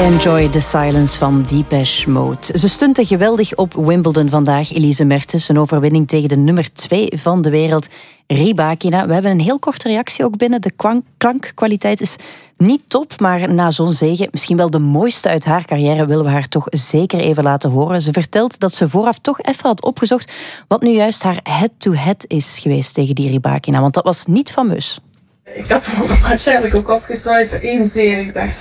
Enjoy the silence van Depeche Mode. Ze stunte geweldig op Wimbledon vandaag, Elise Mertens. Een overwinning tegen de nummer 2 van de wereld, Rybakina. We hebben een heel korte reactie ook binnen. De klankkwaliteit is niet top, maar na zo'n zege, misschien wel de mooiste uit haar carrière, willen we haar toch zeker even laten horen. Ze vertelt dat ze vooraf toch even had opgezocht wat nu juist haar head-to-head is geweest tegen die Rybakina, want dat was niet fameus. Ik had hem waarschijnlijk ook opgesloten, 1-7. Ik dacht,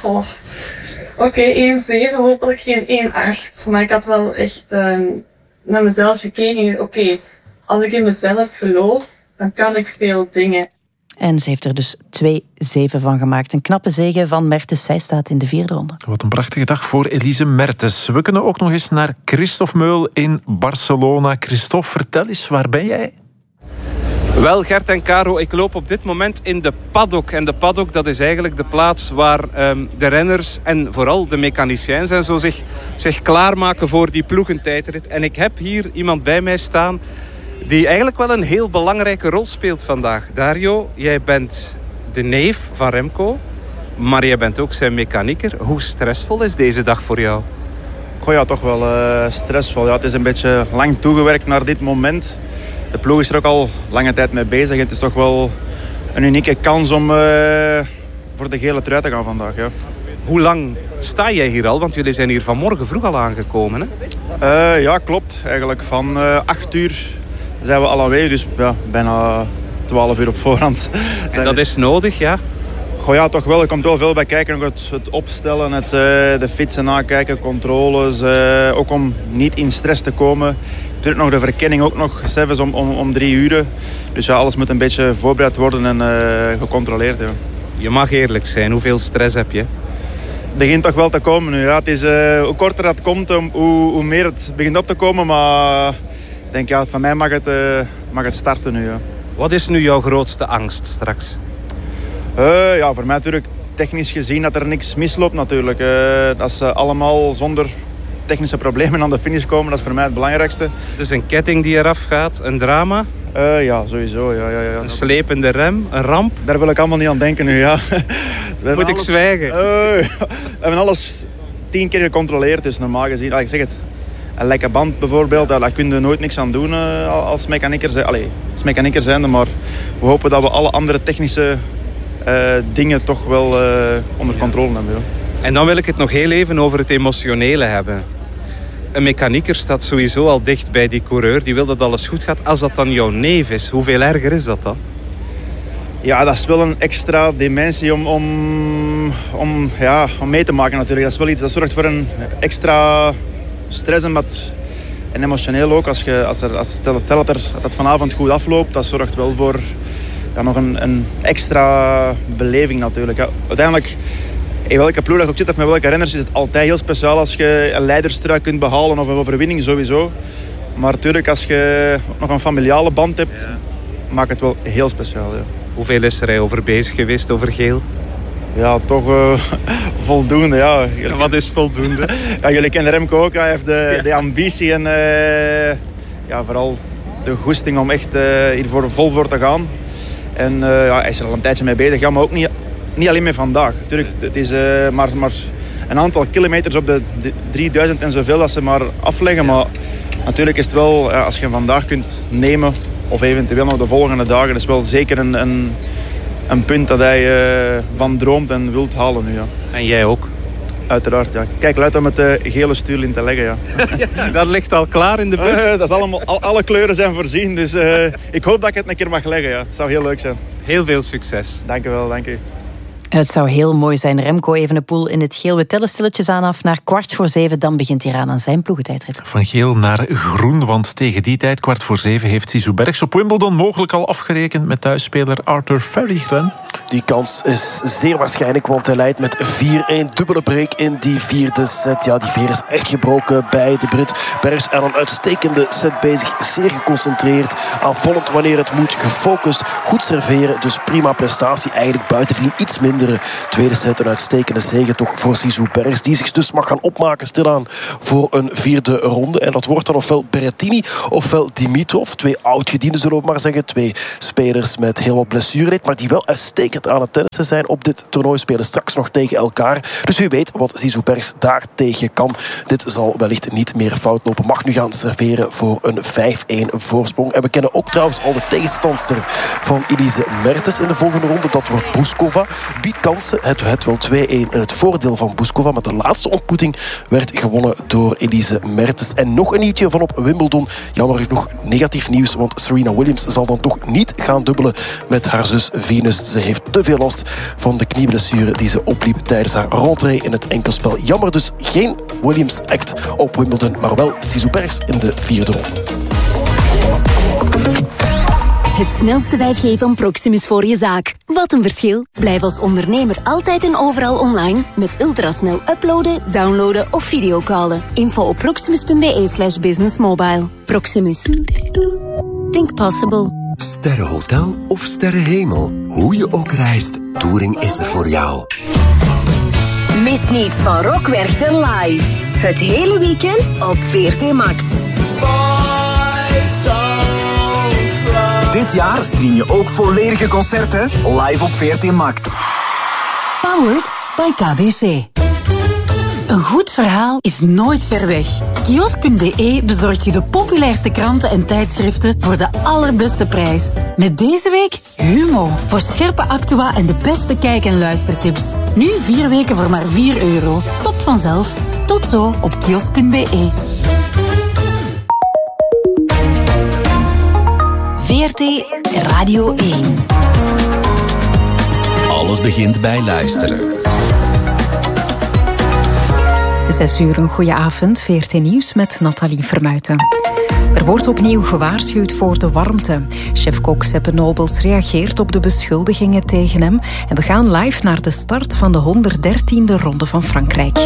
oké, 1-7, hopelijk geen 1-8. Maar ik had wel echt naar mezelf gekeken. Oké, als ik in mezelf geloof, dan kan ik veel dingen. En ze heeft er dus 2-7 van gemaakt. Een knappe zege van Mertens. Zij staat in de 4e ronde. Wat een prachtige dag voor Elise Mertens. We kunnen ook nog eens naar Christophe Meul in Barcelona. Christophe, vertel eens, waar ben jij? Wel, Gert en Caro, ik loop op dit moment in de paddock. En de paddock, dat is eigenlijk de plaats waar de renners en vooral de mechaniciëns en zo zich klaarmaken voor die ploegentijdrit. En ik heb hier iemand bij mij staan die eigenlijk wel een heel belangrijke rol speelt vandaag. Dario, jij bent de neef van Remco, maar jij bent ook zijn mechanieker. Hoe stressvol is deze dag voor jou? Goh, ja, toch wel stressvol. Ja, het is een beetje lang toegewerkt naar dit moment. De ploeg is er ook al lange tijd mee bezig. Het is toch wel een unieke kans om voor de gele trui te gaan vandaag. Ja. Hoe lang sta jij hier al? Want jullie zijn hier vanmorgen vroeg al aangekomen, hè? Ja, klopt. Eigenlijk van 8 uur zijn we al aanwezig. Dus ja, bijna 12 uur op voorhand. En dat is nodig, ja? Goh, ja, toch wel. Er komt wel veel bij kijken. Het opstellen, de fietsen nakijken, controles. Ook om niet in stress te komen. Natuurlijk nog de verkenning, ook nog zelfs om 3 uur. Dus ja, alles moet een beetje voorbereid worden en gecontroleerd. Ja. Je mag eerlijk zijn. Hoeveel stress heb je? Het begint toch wel te komen nu. Ja. Het is, hoe korter dat komt, hoe meer het begint op te komen. Maar ik denk, ja, van mij mag het starten nu. Ja. Wat is nu jouw grootste angst straks? Ja, voor mij natuurlijk technisch gezien dat er niks misloopt natuurlijk. Dat ze allemaal zonder technische problemen aan de finish komen, dat is voor mij het belangrijkste. Dus een ketting die eraf gaat, een drama? Ja, sowieso. Ja. Een slepende rem, een ramp? Daar wil ik allemaal niet aan denken nu, ja. Moet ik zwijgen? We hebben alles 10 keer gecontroleerd, dus normaal gezien, ik zeg het, een lekke band bijvoorbeeld, daar kun je nooit niks aan doen als mechanieker zijnde, maar we hopen dat we alle andere technische dingen toch wel onder controle hebben. Ja. En dan wil ik het nog heel even over het emotionele hebben. Een mechanieker staat sowieso al dicht bij die coureur. Die wil dat alles goed gaat. Als dat dan jouw neef is, hoeveel erger is dat dan? Ja, dat is wel een extra dimensie om mee te maken natuurlijk. Dat is wel iets dat zorgt voor een extra stress en emotioneel ook. Stel dat het vanavond goed afloopt, dat zorgt wel voor nog een extra beleving natuurlijk. Ja, uiteindelijk, in welke ploeg dat ook zit of met welke renners, is het altijd heel speciaal als je een leiderstrui kunt behalen of een overwinning sowieso. Maar natuurlijk, als je nog een familiale band hebt, maakt het wel heel speciaal. Ja. Hoeveel is er over bezig geweest, over geel? Ja, toch voldoende. Ja. Wat is voldoende? Ja, jullie kennen Remco ook. Hij heeft de ambitie en vooral de goesting om echt hier vol voor te gaan. En hij is er al een tijdje mee bezig, maar ook niet alleen met vandaag. Natuurlijk, het is maar een aantal kilometers op de 3000 en zoveel dat ze maar afleggen. Maar natuurlijk is het wel, als je vandaag kunt nemen, of eventueel nog de volgende dagen, is wel zeker een punt dat hij van droomt en wilt halen nu. Ja. En jij ook? Uiteraard, ja. Kijk uit om met de gele stuurlint te leggen, ja. Dat ligt al klaar in de bus? Dat is allemaal, alle kleuren zijn voorzien, dus ik hoop dat ik het een keer mag leggen, ja. Het zou heel leuk zijn. Heel veel succes. Dank u wel, dank u. Het zou heel mooi zijn. Remco Evenepoel in het geel. We tellen stilletjes aan af naar 6:45. Dan begint hij aan zijn ploegentijdrit. Van geel naar groen, want tegen die tijd, 6:45, heeft Sisu Bergs op Wimbledon mogelijk al afgerekend met thuisspeler Arthur Furry. Die kans is zeer waarschijnlijk, want hij leidt met 4-1. Dubbele break in die 4e set. Ja, die veer is echt gebroken bij de Brit. Bergs aan een uitstekende set bezig. Zeer geconcentreerd. Aanvallend wanneer het moet. Gefocust. Goed serveren. Dus prima prestatie. Eigenlijk buiten die iets minder mindere tweede set. Een uitstekende zege toch voor Zizou Bergs, die zich dus mag gaan opmaken stilaan voor een vierde ronde. En dat wordt dan ofwel Berrettini ofwel Dimitrov. Twee oudgedienden, zullen we maar zeggen. Twee spelers met heel wat blessureleed, maar die wel uitstekend aan het tennissen zijn op dit toernooi. Spelen straks nog tegen elkaar. Dus wie weet wat Zizou Bergs daar tegen kan. Dit zal wellicht niet meer fout lopen. Mag nu gaan serveren voor een 5-1 voorsprong. En we kennen ook trouwens al de tegenstandster van Elise Mertens in de volgende ronde. Dat wordt Bouzkova. Biedt kansen. Het wel 2-1 in het voordeel van Bouzkova. Maar de laatste ontmoeting werd gewonnen door Elise Mertens. En nog een nieuwtje van op Wimbledon. Jammer genoeg negatief nieuws, want Serena Williams zal dan toch niet gaan dubbelen met haar zus Venus. Ze heeft te veel last van de knieblessure die ze opliep tijdens haar rentrée in het enkelspel. Jammer dus, geen Williams-act op Wimbledon, maar wel Zizou Bergs in de vierde ronde. Het snelste 5G van Proximus voor je zaak. Wat een verschil. Blijf als ondernemer altijd en overal online met ultrasnel uploaden, downloaden of videocallen. Info op proximus.be/businessmobile. Proximus. Think possible. Sterrenhotel of sterrenhemel. Hoe je ook reist, Touring is er voor jou. Mis niets van Rock Werchter live. Het hele weekend op VRT Max. Dit jaar stream je ook volledige concerten live op VRT Max. Powered by KBC. Een goed verhaal is nooit ver weg. Kiosk.be bezorgt je de populairste kranten en tijdschriften voor de allerbeste prijs. Met deze week Humo, voor scherpe actua en de beste kijk- en luistertips. Nu 4 weken voor maar €4. Stopt vanzelf. Tot zo op kiosk.be. VRT Radio 1. Alles begint bij luisteren. 6 uur, een goeie avond. VRT Nieuws met Nathalie Vermuiten. Er wordt opnieuw gewaarschuwd voor de warmte. Chef-kok Seppe Nobels reageert op de beschuldigingen tegen hem. En we gaan live naar de start van de 113e ronde van Frankrijk.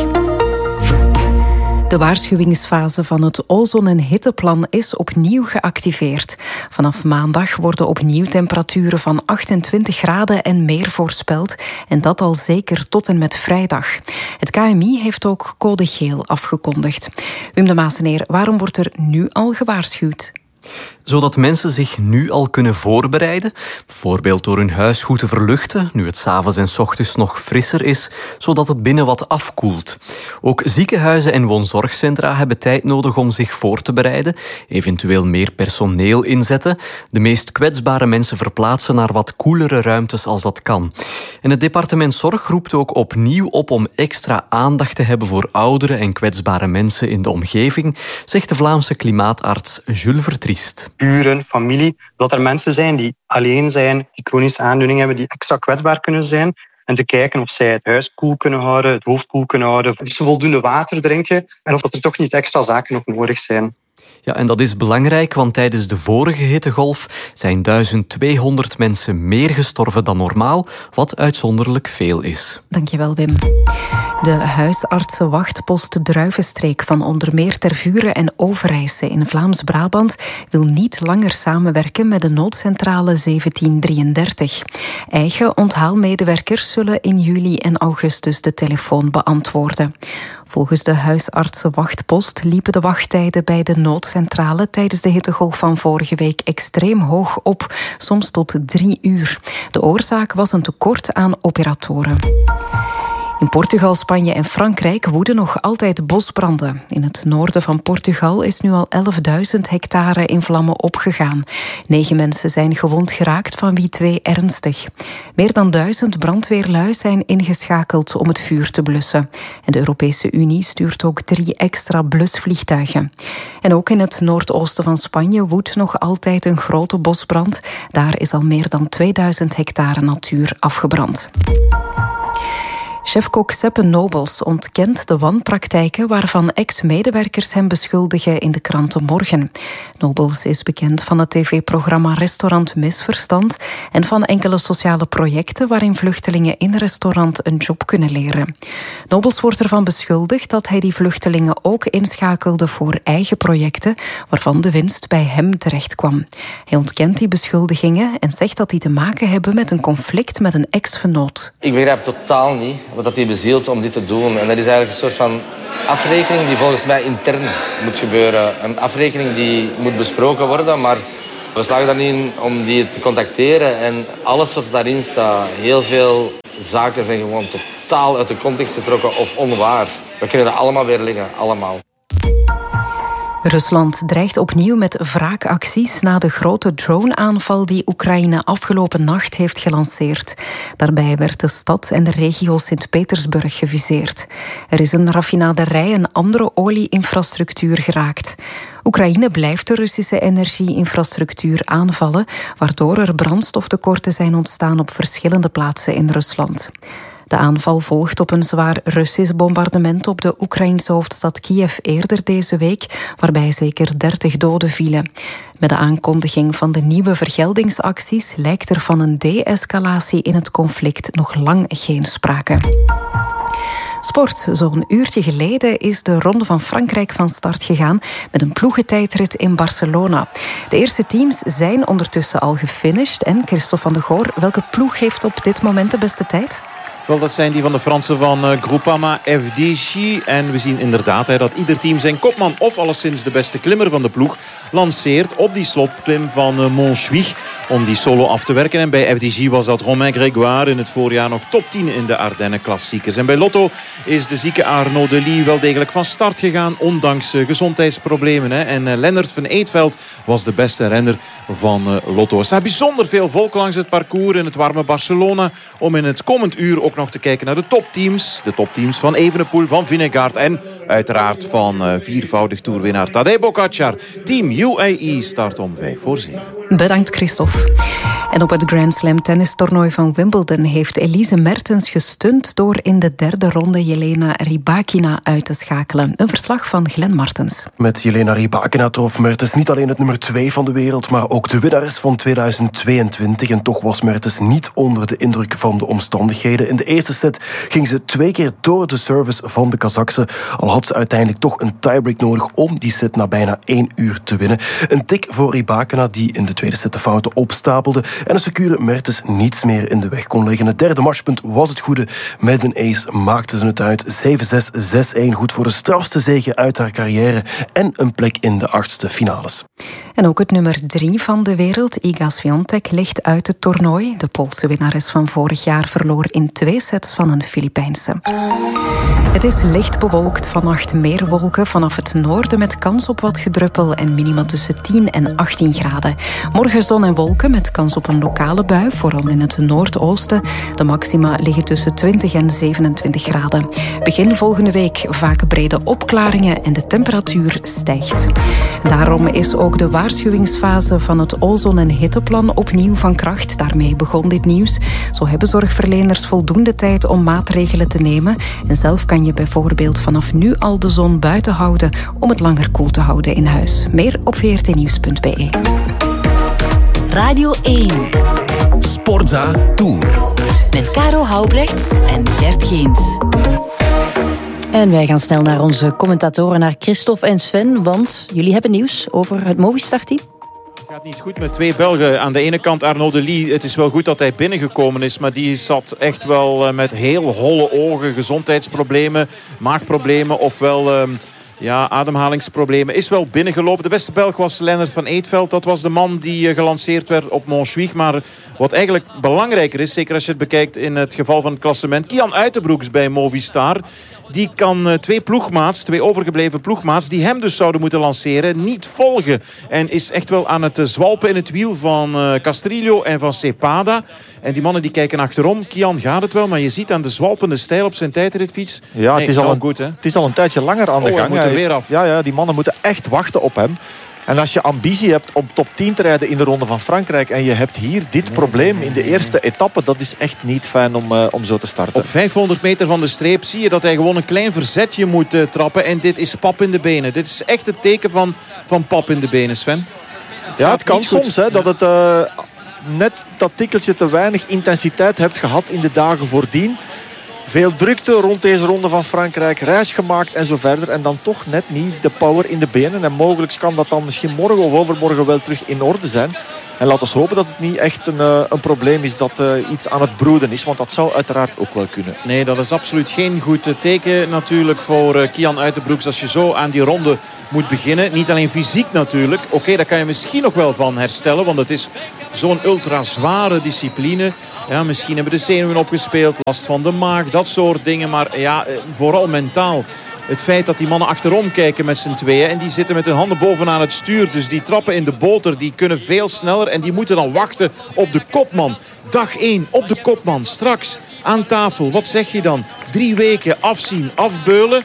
De waarschuwingsfase van het ozon- en hitteplan is opnieuw geactiveerd. Vanaf maandag worden opnieuw temperaturen van 28 graden en meer voorspeld. En dat al zeker tot en met vrijdag. Het KMI heeft ook code geel afgekondigd. Wim de Maaseneer, waarom wordt er nu al gewaarschuwd? Zodat mensen zich nu al kunnen voorbereiden. Bijvoorbeeld door hun huis goed te verluchten, nu het 's avonds en 's ochtends nog frisser is, zodat het binnen wat afkoelt. Ook ziekenhuizen en woonzorgcentra hebben tijd nodig om zich voor te bereiden, eventueel meer personeel inzetten, de meest kwetsbare mensen verplaatsen naar wat koelere ruimtes als dat kan. En het departement Zorg roept ook opnieuw op om extra aandacht te hebben voor oudere en kwetsbare mensen in de omgeving, zegt de Vlaamse klimaatarts Jules Vertriest. Buren, familie, dat er mensen zijn die alleen zijn, die chronische aandoeningen hebben, die extra kwetsbaar kunnen zijn. En te kijken of zij het huis koel kunnen houden, het hoofd koel kunnen houden, of ze voldoende water drinken en of er toch niet extra zaken nog nodig zijn. Ja, en dat is belangrijk, want tijdens de vorige hittegolf zijn 1200 mensen meer gestorven dan normaal, wat uitzonderlijk veel is. Dankjewel, Wim. De huisartsenwachtpost Druivenstreek van onder meer Tervuren en Overijse in Vlaams-Brabant wil niet langer samenwerken met de noodcentrale 1733. Eigen onthaalmedewerkers zullen in juli en augustus de telefoon beantwoorden. Volgens de huisartsenwachtpost liepen de wachttijden bij de noodcentrale tijdens de hittegolf van vorige week extreem hoog op, soms tot 3 uur. De oorzaak was een tekort aan operatoren. In Portugal, Spanje en Frankrijk woeden nog altijd bosbranden. In het noorden van Portugal is nu al 11.000 hectare in vlammen opgegaan. 9 mensen zijn gewond geraakt, van wie 2 ernstig. Meer dan 1000 brandweerlui zijn ingeschakeld om het vuur te blussen. En de Europese Unie stuurt ook 3 extra blusvliegtuigen. En ook in het noordoosten van Spanje woedt nog altijd een grote bosbrand. Daar is al meer dan 2000 hectare natuur afgebrand. Chefkok Seppe Nobels ontkent de wanpraktijken waarvan ex-medewerkers hem beschuldigen in de kranten Morgen. Nobels is bekend van het tv-programma Restaurant Misverstand en van enkele sociale projecten waarin vluchtelingen in een restaurant een job kunnen leren. Nobels wordt ervan beschuldigd dat hij die vluchtelingen ook inschakelde voor eigen projecten, waarvan de winst bij hem terecht kwam. Hij ontkent die beschuldigingen en zegt dat die te maken hebben met een conflict met een ex-vernoot. Ik begrijp totaal niet wat hij bezielt om dit te doen. En dat is eigenlijk een soort van afrekening die volgens mij intern moet gebeuren. Een afrekening die moet besproken worden, maar we slagen erin in om die te contacteren. En alles wat daarin staat, heel veel zaken zijn gewoon totaal uit de context getrokken of onwaar. We kunnen dat allemaal weerleggen, allemaal. Rusland dreigt opnieuw met wraakacties na de grote drone-aanval die Oekraïne afgelopen nacht heeft gelanceerd. Daarbij werd de stad en de regio Sint-Petersburg geviseerd. Er is een raffinaderij en andere olie-infrastructuur geraakt. Oekraïne blijft de Russische energie-infrastructuur aanvallen, waardoor er brandstoftekorten zijn ontstaan op verschillende plaatsen in Rusland. De aanval volgt op een zwaar Russisch bombardement op de Oekraïnse hoofdstad Kiev eerder deze week, waarbij zeker 30 doden vielen. Met de aankondiging van de nieuwe vergeldingsacties lijkt er van een de-escalatie in het conflict nog lang geen sprake. Sport. Zo'n uurtje geleden is de Ronde van Frankrijk van start gegaan met een ploegentijdrit in Barcelona. De eerste teams zijn ondertussen al gefinished. En Christophe van de Goor, welke ploeg heeft op dit moment de beste tijd? Wel, dat zijn die van de Fransen van Groupama FDJ. En we zien inderdaad dat ieder team zijn kopman of alleszins de beste klimmer van de ploeg lanceert op die slotklim van Montjuïc om die solo af te werken. En bij FDJ was dat Romain Grégoire, in het voorjaar nog top 10 in de Ardennen klassiekers. En bij Lotto is de zieke Arnaud Delis wel degelijk van start gegaan, ondanks gezondheidsproblemen. En Lennart van Eetveld was de beste renner van Lotto. Er staat bijzonder veel volk langs het parcours in het warme Barcelona om in het komend uur ook nog te kijken naar de topteams. De topteams van Evenepoel, van Vingegaard en uiteraard van viervoudig toerwinnaar Tadej Pogačar. Team UAE start om 7:05. Bedankt, Christophe. En op het Grand Slam tennistoernooi van Wimbledon heeft Elise Mertens gestunt door in de derde ronde Jelena Rybakina uit te schakelen. Een verslag van Glenn Martens. Met Jelena Rybakina trof Mertens niet alleen het nummer 2 van de wereld, maar ook de winnares van 2022. En toch was Mertens niet onder de indruk van de omstandigheden. In de eerste set ging ze 2 keer door de service van de Kazachse. Al had ze uiteindelijk toch een tiebreak nodig om die set na bijna 1 uur te winnen. Een tik voor Rybakina die in de tweede set de fouten opstapelde en een secure Mertens niets meer in de weg kon leggen. Het derde matchpunt was het goede. Met een ace maakte ze het uit. 7-6, 6-1. Goed voor de strafste zege uit haar carrière en een plek in de 8e finales. En ook het nummer 3 van de wereld, Iga Swiatek, ligt uit het toernooi. De Poolse winnares van vorig jaar verloor in 2 sets van een Filipijnse. Het is licht bewolkt, vannacht meer wolken vanaf het noorden met kans op wat gedruppel en minima tussen 10 en 18 graden. Morgen zon en wolken met kans op een lokale bui, vooral in het noordoosten. De maxima liggen tussen 20 en 27 graden. Begin volgende week vaak brede opklaringen en de temperatuur stijgt. Daarom is ook de waarschuwingsfase van het ozon- en hitteplan opnieuw van kracht. Daarmee begon dit nieuws. Zo hebben zorgverleners voldoende tijd om maatregelen te nemen. En zelf kan je bijvoorbeeld vanaf nu al de zon buiten houden om het langer koel te houden in huis. Meer op vrtnieuws.be. Radio 1. Sportza Tour. Met Caro Houbrechts en Gert Geens. En wij gaan snel naar onze commentatoren, naar Christophe en Sven, want jullie hebben nieuws over het Movistar-team. Het gaat niet goed met 2 Belgen. Aan de ene kant Arnaud Delis. Het is wel goed dat hij binnengekomen is, maar die zat echt wel met heel holle ogen. Gezondheidsproblemen, maagproblemen ofwel ademhalingsproblemen. Is wel binnengelopen. De beste Belg was Lennart van Eetveld. Dat was de man die gelanceerd werd op Montjuïc. Maar wat eigenlijk belangrijker is, zeker als je het bekijkt in het geval van het klassement, Kian Uitenbroeks bij Movistar. Die kan 2 overgebleven ploegmaats die hem dus zouden moeten lanceren, niet volgen. En is echt wel aan het zwalpen in het wiel van Castrillo en van Cepada. En die mannen die kijken achterom. Kian gaat het wel, maar je ziet aan de zwalpende stijl op zijn tijdritfiets. Ja, het is al een tijdje langer aan de gang. Hij moet er weer af. Ja, die mannen moeten echt wachten op hem. En als je ambitie hebt om top 10 te rijden in de Ronde van Frankrijk en je hebt hier dit probleem in de eerste etappe, dat is echt niet fijn om zo te starten. Op 500 meter van de streep zie je dat hij gewoon een klein verzetje moet trappen. En dit is pap in de benen. Dit is echt het teken van pap in de benen, Sven. Ja, het kan soms dat het net dat tikkeltje te weinig intensiteit hebt gehad in de dagen voordien. Veel drukte rond deze Ronde van Frankrijk, reis gemaakt en zo verder. En dan toch net niet de power in de benen. En mogelijk kan dat dan misschien morgen of overmorgen wel terug in orde zijn. En laten we hopen dat het niet echt een probleem is dat iets aan het broeden is. Want dat zou uiteraard ook wel kunnen. Nee, dat is absoluut geen goed teken natuurlijk voor Kian Uitenbroeks. Als je zo aan die ronde moet beginnen. Niet alleen fysiek natuurlijk. Oké, daar kan je misschien nog wel van herstellen. Want het is zo'n ultra zware discipline. Ja, misschien hebben de zenuwen opgespeeld. Last van de maag, dat soort dingen. Maar ja, vooral mentaal. Het feit dat die mannen achterom kijken met z'n tweeën. En die zitten met hun handen bovenaan het stuur. Dus die trappen in de boter. Die kunnen veel sneller. En die moeten dan wachten op de kopman. Dag 1 op de kopman. Straks aan tafel. Wat zeg je dan? 3 weken afzien, afbeulen.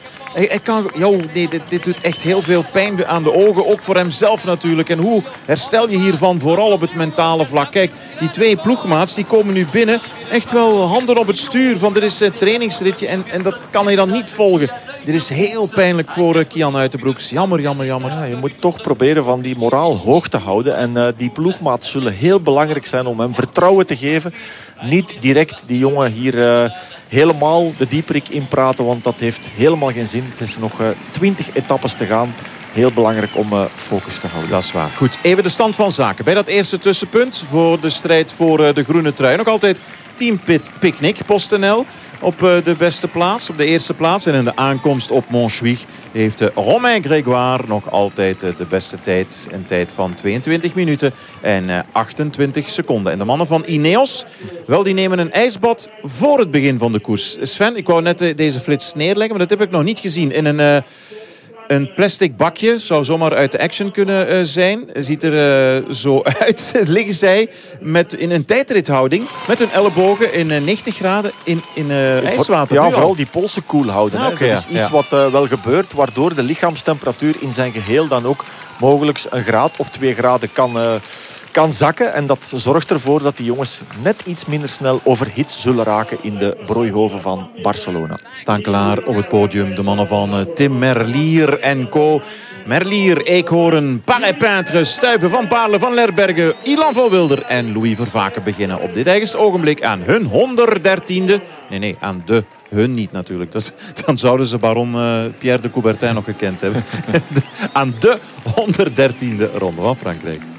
Dit doet echt heel veel pijn aan de ogen. Ook voor hemzelf natuurlijk. En hoe herstel je hiervan? Vooral op het mentale vlak. Kijk, die 2 ploegmaats die komen nu binnen. Echt wel handen op het stuur. Van dit is het trainingsritje. En dat kan hij dan niet volgen. Dit is heel pijnlijk voor Kian Uitenbroeks. Jammer. Ja, je moet toch proberen van die moraal hoog te houden. En die ploegmaats zullen heel belangrijk zijn om hem vertrouwen te geven. Niet direct die jongen hier helemaal de dieperik inpraten. Want dat heeft helemaal geen zin. Het is nog 20 etappes te gaan. Heel belangrijk om focus te houden. Dat is waar. Goed, even de stand van zaken. Bij dat eerste tussenpunt voor de strijd voor de groene trui. Nog altijd Team Picnic, PostNL. Op de beste plaats, op de eerste plaats. En in de aankomst op Montjuïc heeft Romain Grégoire nog altijd de beste tijd. Een tijd van 22 minuten en 28 seconden. En de mannen van Ineos, wel, die nemen een ijsbad voor het begin van de koers. Sven, ik wou net deze flits neerleggen, maar dat heb ik nog niet gezien. In een plastic bakje, zou zomaar uit de Action kunnen zijn. Ziet er zo uit. Liggen zij in een tijdrithouding met hun ellebogen in 90 graden in ijswater. Ja, vooral die polsen koel houden. Ah, okay, dat is iets wat wel gebeurt, waardoor de lichaamstemperatuur in zijn geheel dan ook mogelijk een graad of 2 graden kan zakken. En dat zorgt ervoor dat die jongens net iets minder snel overhit zullen raken in de broeihoven van Barcelona. Staan klaar op het podium de mannen van Tim Merlier en co. Merlier, Eekhoorn, Paré-Peintre, Stuyven, Van Baarle, Van Lerbergen, Ilan van Wilder en Louis Vervaken beginnen op dit eigenste ogenblik aan hun 113e. Nee, aan hun niet natuurlijk. Dan zouden ze baron Pierre de Coubertin nog gekend hebben. Aan de 113e ronde van Frankrijk.